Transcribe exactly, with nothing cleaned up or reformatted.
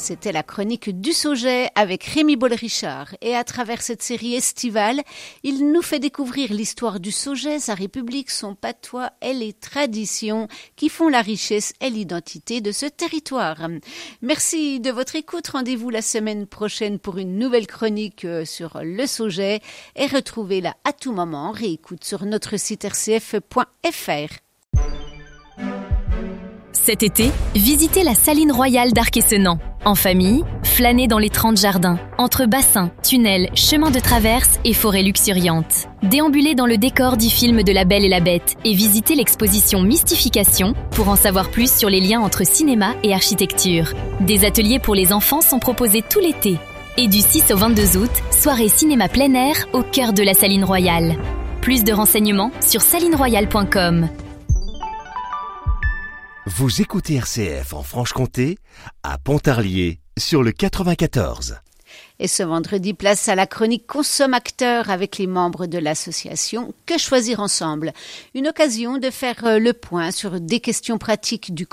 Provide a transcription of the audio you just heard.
C'était la chronique du Sauget avec Rémi Boll-Richard. Et à travers cette série estivale, il nous fait découvrir l'histoire du Sauget, sa république, son patois et les traditions qui font la richesse et l'identité de ce territoire. Merci de votre écoute. Rendez-vous la semaine prochaine pour une nouvelle chronique sur le Sauget et retrouvez-la à tout moment en réécoute sur notre site r c f point f r. Cet été, visitez la Saline Royale d'Arc-et-Senans. En famille, flânez dans les trente jardins, entre bassins, tunnels, chemins de traverse et forêts luxuriantes. Déambulez dans le décor du film de La Belle et la Bête et visitez l'exposition Mystification pour en savoir plus sur les liens entre cinéma et architecture. Des ateliers pour les enfants sont proposés tout l'été. Et du six au vingt-deux août, soirée cinéma plein air au cœur de la Saline Royale. Plus de renseignements sur saline royale point com. Vous écoutez R C F en Franche-Comté, à Pontarlier, sur le quatre-vingt-quatorze. Et ce vendredi, place à la chronique Consomme-Acteur avec les membres de l'association Que choisir ensemble. Une occasion de faire le point sur des questions pratiques du